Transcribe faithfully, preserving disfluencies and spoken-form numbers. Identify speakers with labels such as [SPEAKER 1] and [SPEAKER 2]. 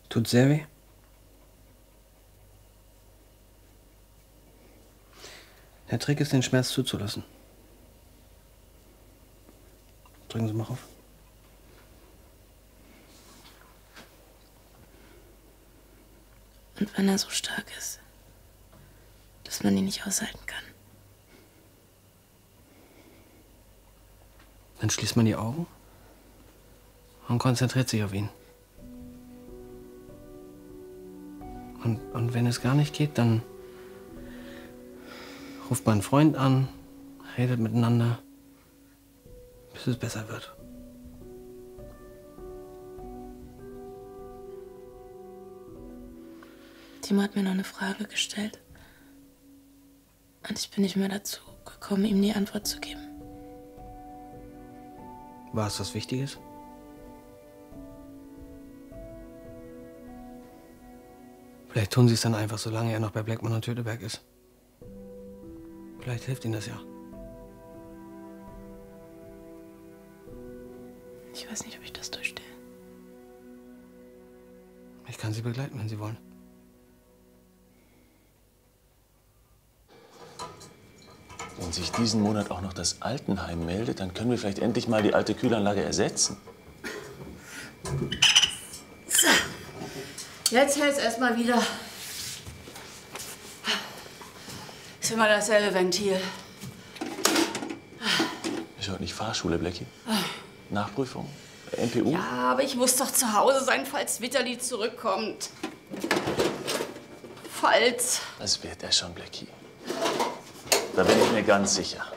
[SPEAKER 1] Tut sehr weh? Der Trick ist, den Schmerz zuzulassen. Drücken Sie mal auf.
[SPEAKER 2] Und wenn er so stark ist, dass man ihn nicht aushalten kann?
[SPEAKER 1] Dann schließt man die Augen und konzentriert sich auf ihn. Und, und wenn es gar nicht geht, dann ruft man einen Freund an, redet miteinander, bis es besser wird.
[SPEAKER 2] Timo hat mir noch eine Frage gestellt. Und ich bin nicht mehr dazu gekommen, ihm die Antwort zu geben.
[SPEAKER 1] War es was Wichtiges? Vielleicht tun Sie es dann einfach, solange er noch bei Bleckmann und Töteberg ist. Vielleicht hilft Ihnen das ja.
[SPEAKER 2] Ich weiß nicht, ob ich das durchstehe.
[SPEAKER 1] Ich kann Sie begleiten, wenn Sie wollen.
[SPEAKER 3] Wenn sich diesen Monat auch noch das Altenheim meldet, dann können wir vielleicht endlich mal die alte Kühlanlage ersetzen.
[SPEAKER 4] So, jetzt hält's erstmal wieder. Ist immer dasselbe Ventil.
[SPEAKER 3] Ist heute nicht Fahrschule, Blackie? Nachprüfung? M P U?
[SPEAKER 4] Ja, aber ich muss doch zu Hause sein, falls Vitali zurückkommt. Falls.
[SPEAKER 3] Das wird er schon, Blackie. Da bin ich mir ganz sicher.